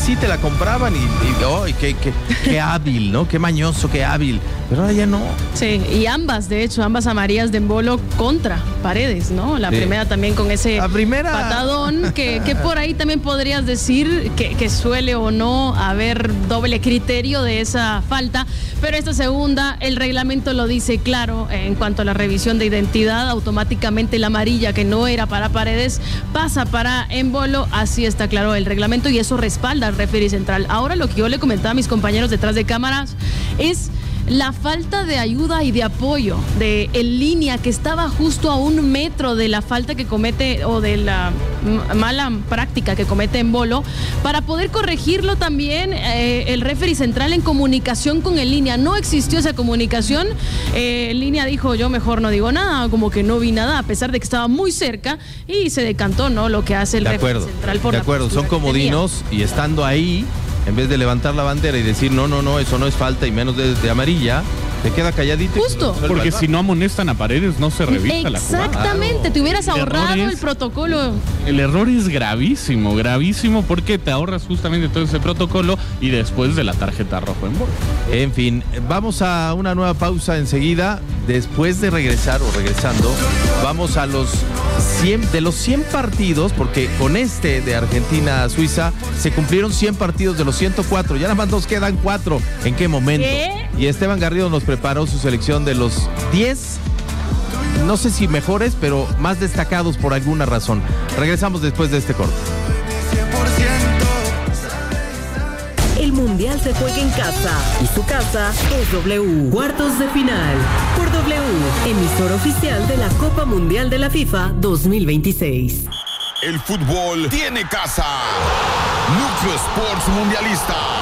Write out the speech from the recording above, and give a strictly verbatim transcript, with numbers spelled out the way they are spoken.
sí te la compraban y, y oh, y qué, qué, qué hábil, ¿no? Qué mañoso, qué hábil. Pero ahora ya no. Sí, y ambas, de hecho, ambas amarillas de Embolo contra Paredes, ¿no? La sí. primera también con ese la primera... patadón, que, que por ahí también podrías decir que, que suele o no haber doble criterio de esa falta, pero esta segunda, el reglamento lo dice claro en cuanto a la revisión de identidad, automáticamente la amarilla que no era para Paredes pasa para Embolo, así está claro el reglamento y eso respalda al referee central. Ahora lo que yo le comentaba a mis compañeros detrás de cámaras es la falta de ayuda y de apoyo de el línea que estaba justo a un metro de la falta que comete o de la mala práctica que comete Embolo para poder corregirlo también eh, el referee central en comunicación con el línea. No existió esa comunicación. Eh, el línea dijo yo mejor no digo nada, como que no vi nada a pesar de que estaba muy cerca y se decantó, ¿no? Lo que hace el de referee acuerdo, central por de la acuerdo, son comodinos y estando ahí en vez de levantar la bandera y decir, no, no, no, eso no es falta y menos de, de amarilla, te queda calladito. Justo. Porque si no amonestan a Paredes, no se revisa la jugada. Exactamente, claro. Te hubieras el ahorrado es, el protocolo. El error es gravísimo, gravísimo, porque te ahorras justamente todo ese protocolo y después de la tarjeta roja en bola. En fin, vamos a una nueva pausa enseguida. Después de regresar o regresando, vamos a los cien, de los cien partidos, porque con este de Argentina-Suiza se cumplieron cien partidos de los ciento cuatro. Ya nada más nos quedan cuatro. ¿En qué momento? ¿Qué? Y Esteban Garrido nos preparó su selección de los diez, no sé si mejores, pero más destacados por alguna razón. Regresamos después de este corte. El Mundial se juega en casa y su casa es W. Cuartos de final por W, emisor oficial de la Copa Mundial de la FIFA dos mil veintiséis. El fútbol tiene casa. Núcleo Sports Mundialista.